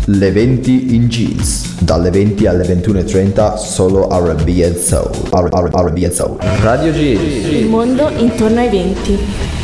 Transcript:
Le 20 in jeans, dalle 20 alle 21:30 solo R&B and Soul. R&B and Soul. Radio Jeans. Il mondo intorno ai 20.